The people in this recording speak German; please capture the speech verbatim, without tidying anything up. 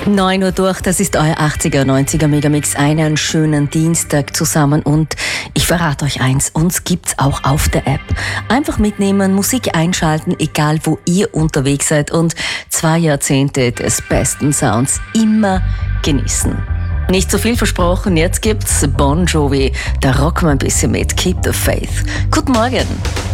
neun Uhr durch, das ist euer achtziger, neunziger Megamix. Einen schönen Dienstag zusammen und ich verrate euch eins, uns gibt's auch auf der App. Einfach mitnehmen, Musik einschalten, egal wo ihr unterwegs seid und zwei Jahrzehnte des besten Sounds immer genießen. Nicht zu viel versprochen, jetzt gibt's Bon Jovi, da rocken wir ein bisschen mit. Keep the Faith. Guten Morgen.